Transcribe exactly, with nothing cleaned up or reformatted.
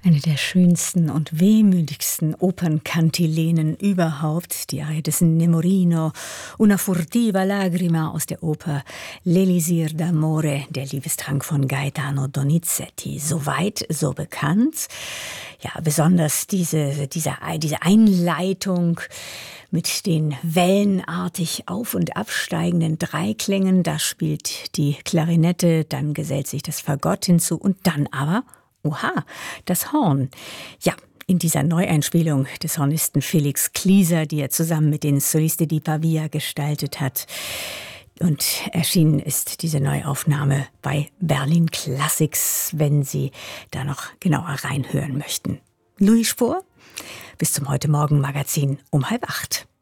Eine der schönsten und wehmütigsten Opernkantilenen überhaupt, die Arie des Nemorino, Una furtiva lagrima aus der Oper L'Elisir d'amore, der Liebestrank von Gaetano Donizetti. Soweit, so bekannt. Ja, besonders diese, diese, diese Einleitung mit den wellenartig auf- und absteigenden Dreiklängen, da spielt die Klarinette, dann gesellt sich das Fagott hinzu und dann aber oha, das Horn. Ja, in dieser Neueinspielung des Hornisten Felix Klieser, die er zusammen mit den Solisti di Pavia gestaltet hat. Und erschienen ist diese Neuaufnahme bei Berlin Classics, wenn Sie da noch genauer reinhören möchten. Louis Spohr, bis zum Heute-Morgen-Magazin um halb acht.